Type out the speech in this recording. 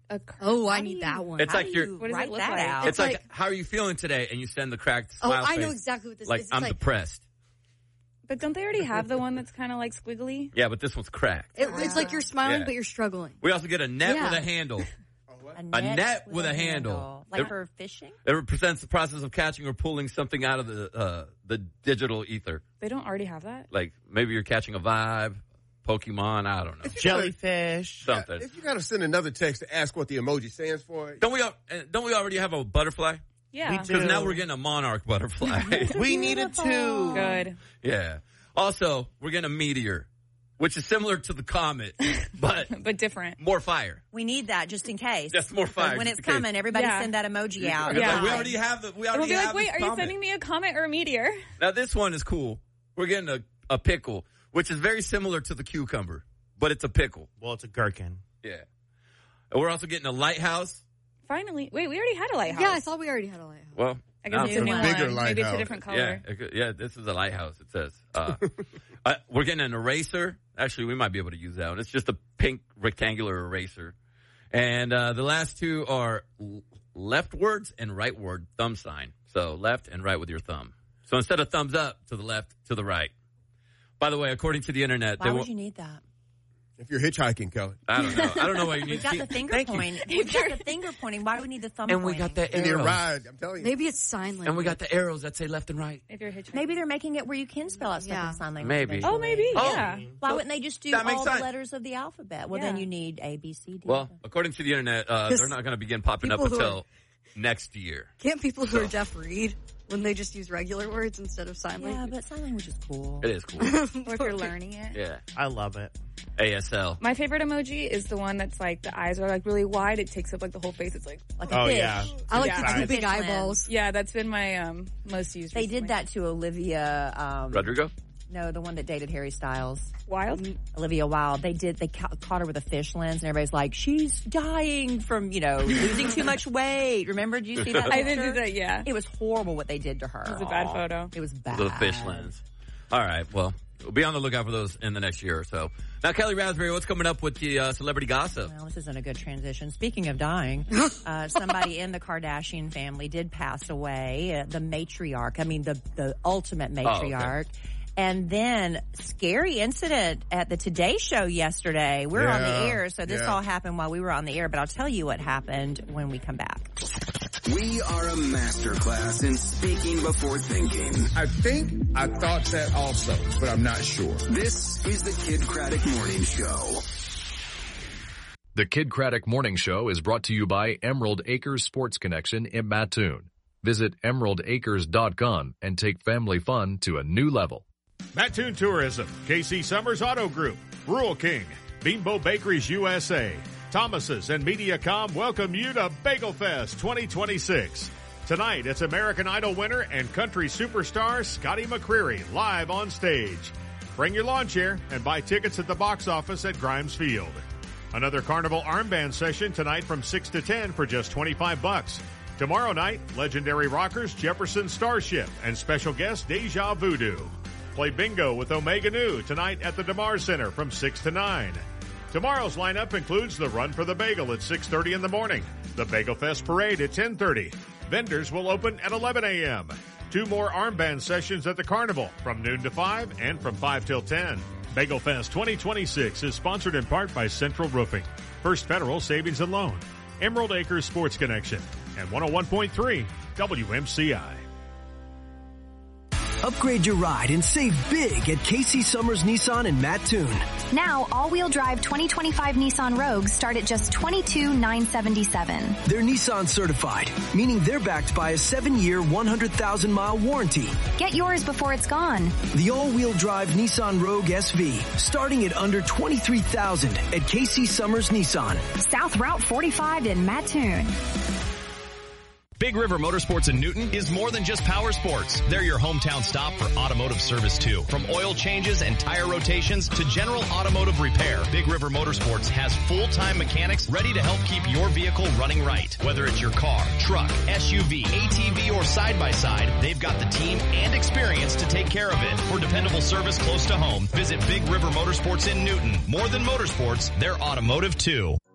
Oh, I need that one. It's how like do you write that out? It's like, how are you feeling today? And you send the cracked smile face. I know exactly what this like, is. It's I'm depressed. But don't they already have the one that's kind of like squiggly? Yeah, but this one's cracked. It's like you're smiling, but you're struggling. We also get a net with a handle. A net with a handle. Like for fishing? It represents the process of catching or pulling something out of the digital ether. They don't already have that? Like maybe you're catching a vibe, Pokemon, I don't know. Jellyfish. Something. If you got to send another text to ask what the emoji stands for. Don't we already have a butterfly? Yeah. Because now we're getting a monarch butterfly. We needed two. Good. Yeah. Also, we're getting a meteor, which is similar to the comet, but different. More fire. We need that just in case. Just more fire. When it's coming, everybody send that emoji out. Yeah. Like, we already have the. We already we'll be have like, wait, are you sending me a comet or a meteor? Now this one is cool. We're getting a pickle, which is very similar to the cucumber, but it's a pickle. Well, it's a gherkin. Yeah. And we're also getting a lighthouse. Finally. Wait, we already had a lighthouse. Yeah, I thought we already had a lighthouse. Well, I guess it's a new one. Maybe it's a different color. Yeah, this is a lighthouse, it says. We're getting an eraser. Actually, we might be able to use that one. It's just a pink rectangular eraser. And the last two are leftwards and rightward thumb sign. So left and right with your thumb. So instead of thumbs up, to the left, to the right. By the way, according to the internet... Why would you need that? If you're hitchhiking, Kelly. I don't know why you need We've got the finger pointing. We've got the finger pointing. Why do we need the thumb And pointing? we got the arrows. Ride, I'm telling you. Maybe it's sign language. And we got the arrows that say left and right. If you're hitchhiking. Maybe they're making it where you can spell out stuff in sign language. Maybe. eventually. Oh, maybe, yeah. Why wouldn't they just do That makes all sense. the letters of the alphabet? Well, then you need A, B, C, D. Well, according to the internet, they're not going to begin popping up people who until next year. Can't people who are deaf read when they just use regular words instead of sign language? Yeah, but sign language is cool. It is cool. Or if you're learning it. Yeah. I love it. ASL. My favorite emoji is the one that's like the eyes are like really wide. It takes up like the whole face. It's like a fish. Yeah. I like Yeah. the two big eyeballs. Yeah, that's been my most used. They recently. did that to Olivia. Rodrigo? No, the one that dated Harry Styles. Wild? Olivia Wilde. They caught her with a fish lens, and everybody's like, she's dying from, losing too much weight. Remember, did you see that? I did do that, yeah. It was horrible what they did to her. It was a bad photo. It was bad. Little fish lens. All right, well, we'll be on the lookout for those in the next year or so. Now, Kelly Raspberry, what's coming up with the celebrity gossip? Well, this isn't a good transition. Speaking of dying, somebody in the Kardashian family did pass away. The matriarch. I mean, the ultimate matriarch. Okay. And then, scary incident at the Today Show yesterday. We're on the air, so this all happened while we were on the air, but I'll tell you what happened when we come back. We are a masterclass in speaking before thinking. I thought that also, but I'm not sure. This is the Kid Craddock Morning Show. The Kid Craddock Morning Show is brought to you by Emerald Acres Sports Connection in Mattoon. Visit emeraldacres.com and take family fun to a new level. Mattoon Tourism, KC Summers Auto Group, Rural King, Bimbo Bakeries USA, Thomas's and Mediacom welcome you to Bagel Fest 2026. Tonight, it's American Idol winner and country superstar Scotty McCreery live on stage. Bring your lawn chair and buy tickets at the box office at Grimes Field. Another Carnival armband session tonight from 6 to 10 for just $25. Tomorrow night, legendary rockers Jefferson Starship and special guest Deja Voodoo. Play bingo with Omega Nu tonight at the DeMar Center from 6 to 9. Tomorrow's lineup includes the Run for the Bagel at 6:30 in the morning, the Bagel Fest Parade at 10:30. Vendors will open at 11 a.m. 2 more armband sessions at the Carnival from noon to 5 and from 5 till 10. Bagel Fest 2026 is sponsored in part by Central Roofing, First Federal Savings and Loan, Emerald Acres Sports Connection, and 101.3 WMCI. Upgrade your ride and save big at KC Summers Nissan in Mattoon. Now, all-wheel drive 2025 Nissan Rogues start at just $22,977. They're Nissan certified, meaning they're backed by a 7-year, 100,000-mile warranty. Get yours before it's gone. The all-wheel drive Nissan Rogue SV, starting at under $23,000 at KC Summers Nissan. South Route 45 in Mattoon. Big River Motorsports in Newton is more than just power sports. They're your hometown stop for automotive service too. From oil changes and tire rotations to general automotive repair, Big River Motorsports has full-time mechanics ready to help keep your vehicle running right. Whether it's your car, truck, SUV, ATV, or side-by-side, they've got the team and experience to take care of it. For dependable service close to home, visit Big River Motorsports in Newton. More than motorsports, they're automotive too.